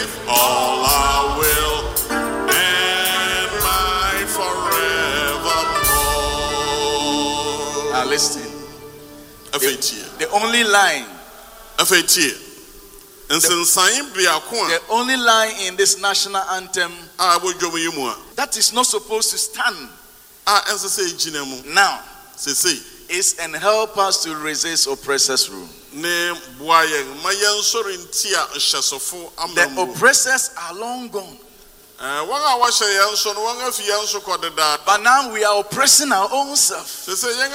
with all our will and might forevermore. Now listen. The only line in this national anthem that is not supposed to stand now is "and help us to resist oppressors' rule." The oppressors are long gone. But now we are oppressing our own self.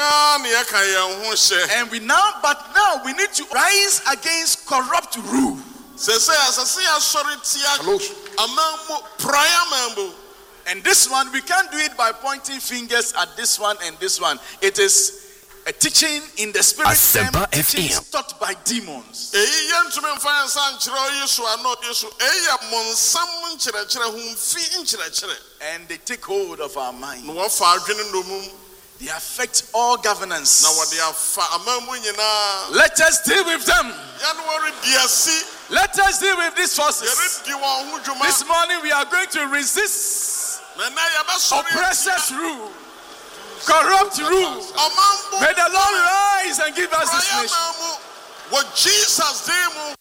And now we need to rise against corrupt rule. And this one, we can't do it by pointing fingers at this one and this one. It is a teaching in the spirit realm, teaching taught by demons. And they take hold of our mind. They affect all governance. Let us deal with them. Let us deal with these forces. This morning we are going to resist oppressors' rule, corrupt rule. May the Lord rise and give us this nation. What Jesus did,